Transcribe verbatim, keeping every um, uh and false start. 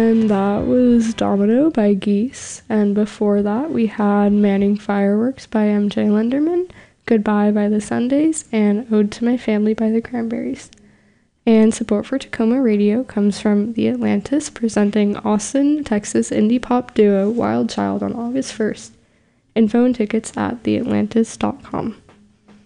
And that was Domino by Geese. And before that, we had Manning Fireworks by M J Lenderman, Goodbye by the Sundays, and Ode to My Family by the Cranberries. And support for Tacoma Radio comes from The Atlantis, presenting Austin, Texas indie pop duo Wild Child on August first. Info and tickets at the atlantis dot com.